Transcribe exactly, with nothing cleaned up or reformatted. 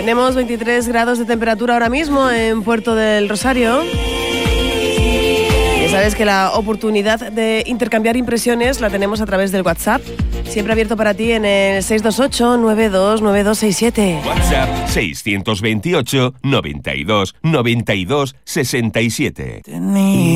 Tenemos veintitrés grados de temperatura ahora mismo en Puerto del Rosario. Ya sabes que la oportunidad de intercambiar impresiones la tenemos a través del WhatsApp. Siempre abierto para ti en el seis dos ocho, nueve dos nueve dos seis siete. WhatsApp seis dos ocho, noventa y dos, noventa y dos, sesenta y siete. Tenía